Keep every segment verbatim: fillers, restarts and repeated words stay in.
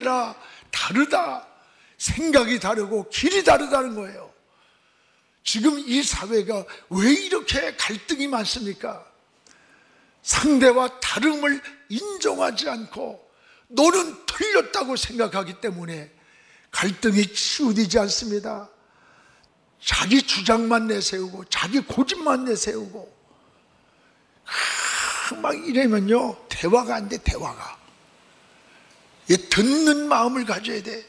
아니라 다르다. 생각이 다르고 길이 다르다는 거예요. 지금 이 사회가 왜 이렇게 갈등이 많습니까? 상대와 다름을 인정하지 않고 너는 틀렸다고 생각하기 때문에 갈등이 치유되지 않습니다. 자기 주장만 내세우고 자기 고집만 내세우고 아, 막 이러면요 대화가 안 돼. 대화가 듣는 마음을 가져야 돼.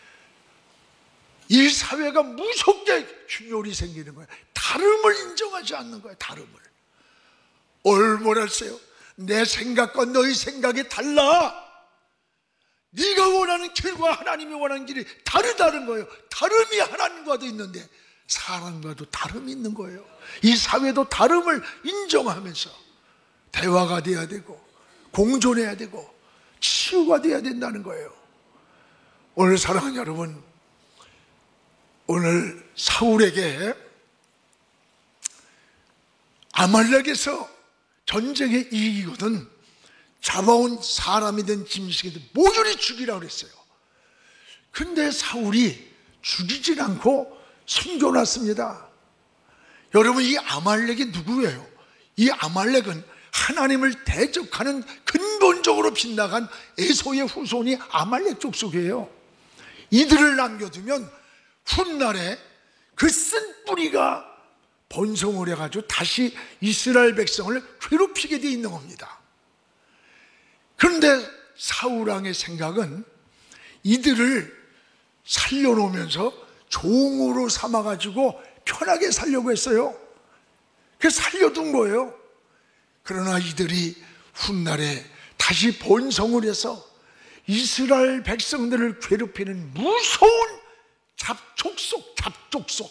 이 사회가 무섭게 균열이 생기는 거예요. 다름을 인정하지 않는 거예요. 다름을. 얼마나 했어요? 내 생각과 너희 생각이 달라. 네가 원하는 길과 하나님이 원하는 길이 다르다는 거예요. 다름이 하나님과도 있는데 사람과도 다름이 있는 거예요. 이 사회도 다름을 인정하면서 대화가 돼야 되고 공존해야 되고 치유가 돼야 된다는 거예요. 오늘 사랑하는 여러분, 오늘 사울에게 아말렉에서 전쟁에 이기거든 잡아온 사람이든 짐승이든 모조리 죽이라고 그랬어요. 근데 사울이 죽이질 않고 숨겨놨습니다. 여러분, 이 아말렉이 누구예요? 이 아말렉은 하나님을 대적하는 근본적으로 빗나간 에서의 후손이 아말렉 족속이에요. 이들을 남겨두면 훗날에 그 쓴 뿌리가 번성을 해가지고 다시 이스라엘 백성을 괴롭히게 돼 있는 겁니다. 그런데 사울 왕의 생각은 이들을 살려놓으면서 종으로 삼아가지고 편하게 살려고 했어요. 그래서 살려둔 거예요. 그러나 이들이 훗날에 다시 번성을 해서 이스라엘 백성들을 괴롭히는 무서운 잡족속, 잡족속.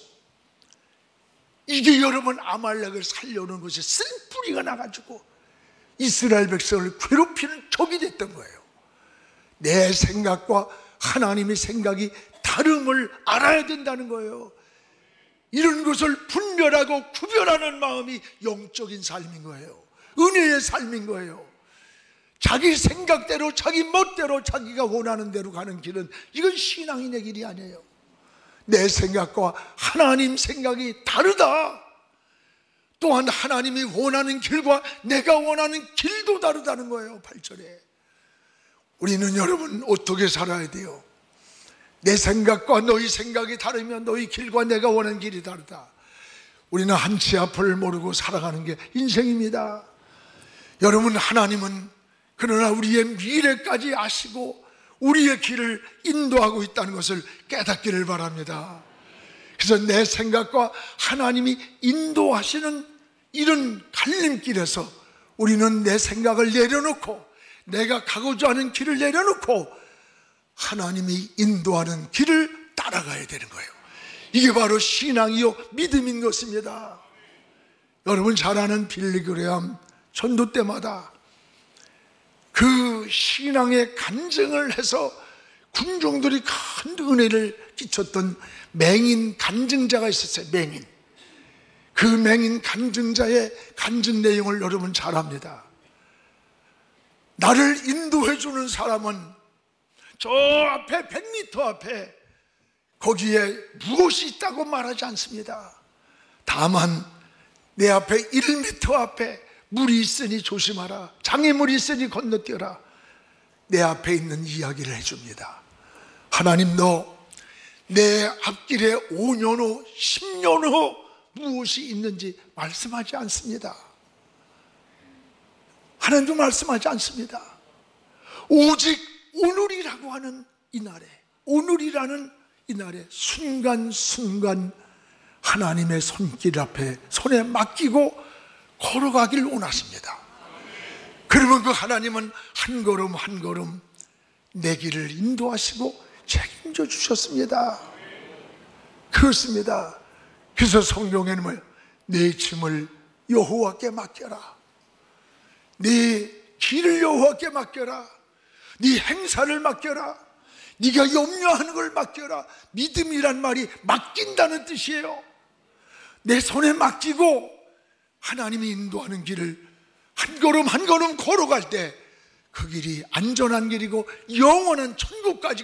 이게 여러분 아말렉을 살려놓은 것이 쓴 뿌리가 나가지고 이스라엘 백성을 괴롭히는 적이 됐던 거예요. 내 생각과 하나님의 생각이 다름을 알아야 된다는 거예요. 이런 것을 분별하고 구별하는 마음이 영적인 삶인 거예요. 은혜의 삶인 거예요. 자기 생각대로 자기 멋대로 자기가 원하는 대로 가는 길은 이건 신앙인의 길이 아니에요. 내 생각과 하나님 생각이 다르다. 또한 하나님이 원하는 길과 내가 원하는 길도 다르다는 거예요. 팔 절에 우리는 여러분 어떻게 살아야 돼요? 내 생각과 너희 생각이 다르면 너희 길과 내가 원하는 길이 다르다. 우리는 한치 앞을 모르고 살아가는 게 인생입니다. 여러분, 하나님은 그러나 우리의 미래까지 아시고 우리의 길을 인도하고 있다는 것을 깨닫기를 바랍니다. 그래서 내 생각과 하나님이 인도하시는 이런 갈림길에서 우리는 내 생각을 내려놓고 내가 가고자 하는 길을 내려놓고 하나님이 인도하는 길을 따라가야 되는 거예요. 이게 바로 신앙이요 믿음인 것입니다. 여러분 잘 아는 빌리그레암 전도 때마다 그 신앙의 간증을 해서 군종들이 큰 은혜를 끼쳤던 맹인 간증자가 있었어요. 맹인. 그 맹인 간증자의 간증 내용을 여러분 잘 압니다. 나를 인도해 주는 사람은 저 앞에 백 미터 앞에 거기에 무엇이 있다고 말하지 않습니다. 다만 내 앞에 일 미터 앞에 물이 있으니 조심하라. 장애물이 있으니 건너뛰어라. 내 앞에 있는 이야기를 해줍니다. 하나님, 너 내 앞길에 오 년 후, 십 년 후 무엇이 있는지 말씀하지 않습니다. 하나님도 말씀하지 않습니다. 오직 오늘이라고 하는 이날에, 오늘이라는 이날에 순간순간 하나님의 손길 앞에 손에 맡기고 걸어가길 원하십니다. 그러면 그 하나님은 한 걸음 한 걸음 내 길을 인도하시고 책임져 주셨습니다. 그렇습니다. 그래서 성경에는 내 짐을 여호와께 맡겨라. 네 길을 여호와께 맡겨라. 네 행사를 맡겨라. 네가 염려하는 걸 맡겨라. 믿음이란 말이 맡긴다는 뜻이에요. 내 손에 맡기고 하나님이 인도하는 길을 한 걸음 한 걸음 걸어갈 때 그 길이 안전한 길이고 영원한 천국까지